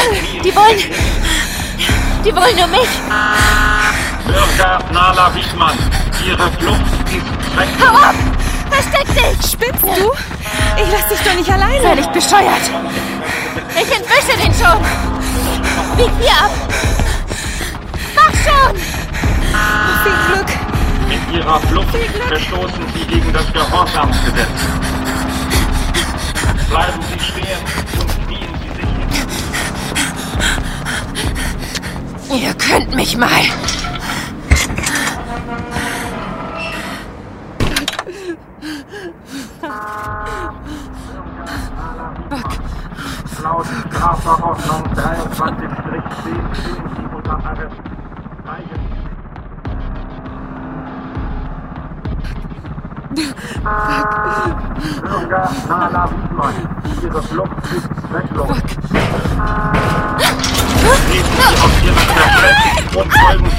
Die wollen nur mich. Bürger Nala Wiedmann, Ihre Flucht ist weg. Hau ab! Versteck dich! Spinnst du? Ich lass dich doch nicht alleine. Sei nicht bescheuert. Ich entwische den schon. Bieg hier ab. Mach schon! Viel Glück. Mit Ihrer Flucht verstoßen Sie gegen das Gehorsamsgesetz. Bleiben Sie stehen und knien Sie sich hin. Ihr könnt mich mal. Laut Strafverordnung 23-10 stehen Sie unter Arrest. Bürger Nala Wiedmann, Ihre Flucht ist zwecklos. Treten Sie aus Ihrer Fläche und folgen